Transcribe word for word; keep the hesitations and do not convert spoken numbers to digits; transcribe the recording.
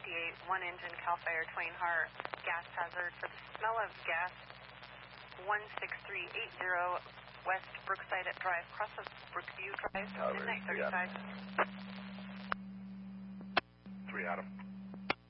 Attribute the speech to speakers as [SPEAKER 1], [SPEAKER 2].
[SPEAKER 1] eight, one engine, Cal Fire, Twain Har, gas hazard for the smell of gas, one six three eight zero, West Brookside Drive, cross of Brookview Drive, midnight thirty-five.
[SPEAKER 2] three Adam.